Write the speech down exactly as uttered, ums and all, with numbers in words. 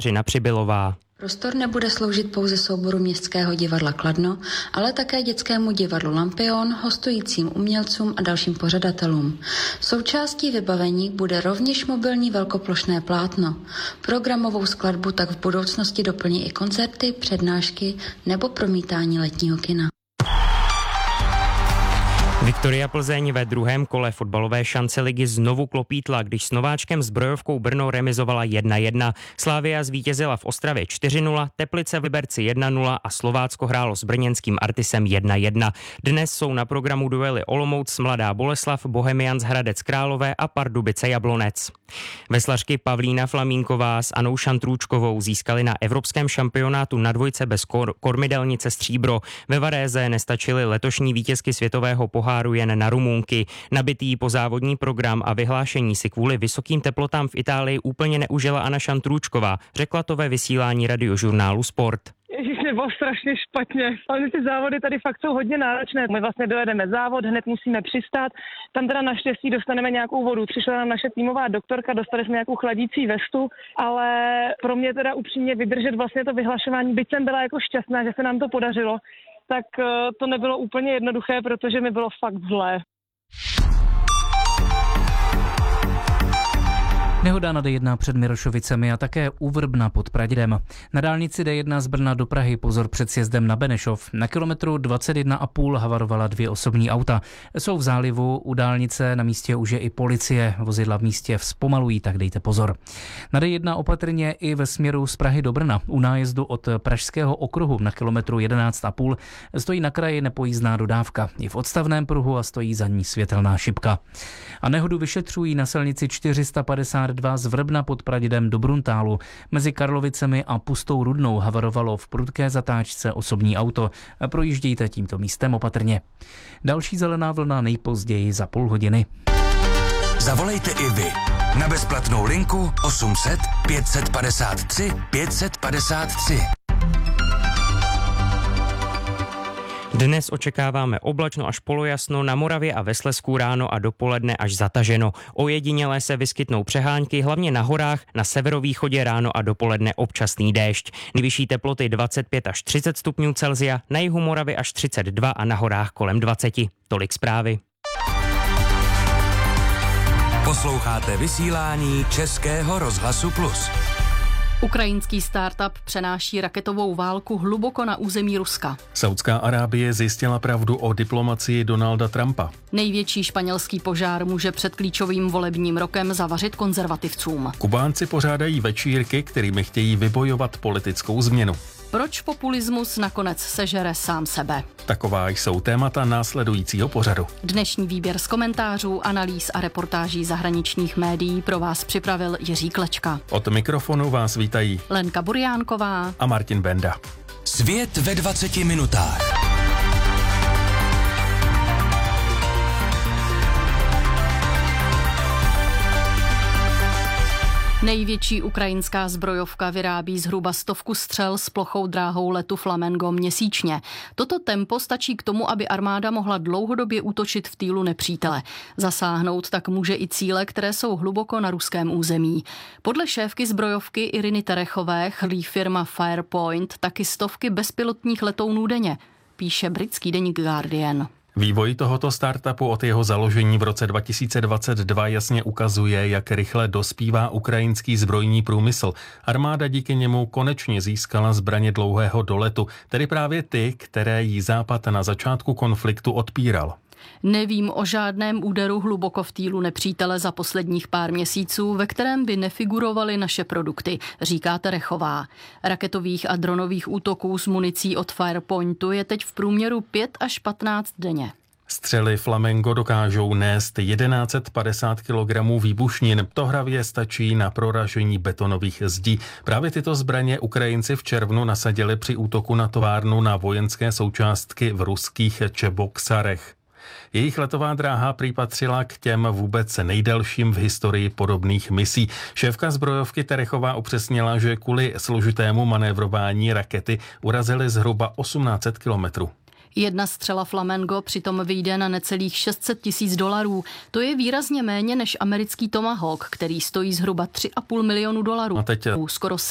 Kateřina Přibylová. Prostor nebude sloužit pouze souboru Městského divadla Kladno, ale také dětskému divadlu Lampion, hostujícím umělcům a dalším pořadatelům. Součástí vybavení bude rovněž mobilní velkoplošné plátno. Programovou skladbu tak v budoucnosti doplní i koncerty, přednášky nebo promítání letního kina. Viktoria Plzeň ve druhém kole fotbalové šance ligy znovu klopítla, když s nováčkem Zbrojovkou Brno remizovala jedna jedna. Slavia zvítězila v Ostravě čtyři nula, Teplice v Liberci jedna nula a Slovácko hrálo s brněnským Artisem jedna jedna. Dnes jsou na programu duely Olomouc, Mladá Boleslav, Bohemians Hradec Králové a Pardubice Jablonec. Veslařky Pavlína Flamínková s Anou Šantrůčkovou získali na evropském šampionátu na dvojce bez kor- kormidelnice stříbro. Ve Varéze nestačily letošní vítězky světového poháru jen na Rumunky. Nabitý pozávodní program a vyhlášení si kvůli vysokým teplotám v Itálii úplně neužila Anna Šantrůčková. Řekla to ve vysílání radiožurnálu Sport. Ježíš, mě bylo strašně špatně. Ale ty závody tady fakt jsou hodně náročné. My vlastně dojedeme závod, hned musíme přistát. Tam teda naštěstí dostaneme nějakou vodu. Přišla nám naše týmová doktorka, dostali jsme nějakou chladící vestu, ale pro mě teda upřímně vydržet vlastně to vyhlašování, byť jsem byla jako šťastná, že se nám to podařilo, tak to nebylo úplně jednoduché, protože mi bylo fakt zlé. Nehoda na D jedna před Mirošovicemi a také u Vrbna pod Pradědem. Na dálnici D jedna z Brna do Prahy pozor před sjezdem na Benešov. Na kilometru dvacet jedna a půl havarovala dvě osobní auta. Jsou v zálivu, u dálnice na místě už je i policie. Vozidla v místě vzpomalují, tak dejte pozor. Na D jedna opatrně i ve směru z Prahy do Brna. U nájezdu od Pražského okruhu na kilometru jedenáct a půl stojí na kraji nepojízdná dodávka. Je v odstavném pruhu a stojí za ní světelná šipka. A nehodu vyšetřují na silnici čtyři sta padesát dva z Vrbna pod Pradědem do Bruntálu. Mezi Karlovicemi a Pustou Rudnou havarovalo v prudké zatáčce osobní auto. Projíždějte tímto místem opatrně. Další zelená vlna nejpozději za půl hodiny. Zavolejte i vy na bezplatnou linku osm set pět set padesát tři pět set padesát tři. Dnes očekáváme oblačno až polojasno, na Moravě a ve Slezsku ráno a dopoledne až zataženo. Ojedinělé se vyskytnou přehánky, hlavně na horách, na severovýchodě ráno a dopoledne občasný déšť. Nejvyšší teploty dvacet pět až třicet stupňů Celsia, na jihu Moravy až třicet dva a na horách kolem dvacet. Tolik zprávy. Posloucháte vysílání Českého rozhlasu Plus. Ukrajinský startup přenáší raketovou válku hluboko na území Ruska. Saudská Arábie zjistila pravdu o diplomacii Donalda Trumpa. Největší španělský požár může před klíčovým volebním rokem zavařit konzervativcům. Kubánci pořádají večírky, kterými chtějí vybojovat politickou změnu. Proč populismus nakonec sežere sám sebe? Taková jsou témata následujícího pořadu. Dnešní výběr z komentářů, analýz a reportáží zahraničních médií pro vás připravil Jiří Klečka. Od mikrofonu vás vítají Lenka Burjánková a Martin Benda. Svět ve dvaceti minutách. Největší ukrajinská zbrojovka vyrábí zhruba stovku střel s plochou dráhou letu Flamengo měsíčně. Toto tempo stačí k tomu, aby armáda mohla dlouhodobě útočit v týlu nepřítele. Zasáhnout tak může i cíle, které jsou hluboko na ruském území. Podle šéfky zbrojovky Iriny Terechové chrlí firma Firepoint taky stovky bezpilotních letounů denně, píše britský deník Guardian. Vývoj tohoto startupu od jeho založení v roce dva tisíce dvacet dva jasně ukazuje, jak rychle dospívá ukrajinský zbrojní průmysl. Armáda díky němu konečně získala zbraně dlouhého doletu, tedy právě ty, které jí Západ na začátku konfliktu odpíral. Nevím o žádném úderu hluboko v týlu nepřítele za posledních pár měsíců, ve kterém by nefigurovaly naše produkty, říká Terechová. Raketových a dronových útoků s municí od Firepointu je teď v průměru pět až patnáct denně. Střely Flamengo dokážou nést tisíc sto padesát kilogramů výbušnin. To hravě stačí na proražení betonových zdí. Právě tyto zbraně Ukrajinci v červnu nasadili při útoku na továrnu na vojenské součástky v ruských Čeboksarech. Jejich letová dráha prý patřila k těm vůbec nejdelším v historii podobných misí. Šéfka zbrojovky Terechová upřesnila, že kvůli složitému manévrování rakety urazily zhruba osmnáct set kilometrů. Jedna střela Flamengo přitom vyjde na necelých šest set tisíc dolarů. To je výrazně méně než americký Tomahawk, který stojí zhruba tři a půl milionu dolarů. A teď Skoro